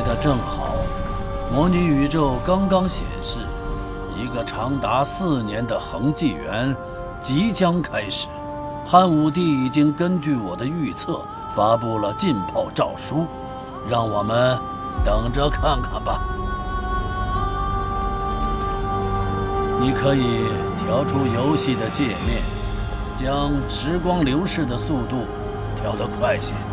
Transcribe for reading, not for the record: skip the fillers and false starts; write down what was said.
得正好，模拟宇宙刚刚显示，一个长达4年的恒纪元即将开始。汉武帝已经根据我的预测发布了禁炮诏书，让我们等着看看吧。你可以调出游戏的界面，将时光流逝的速度调得快些。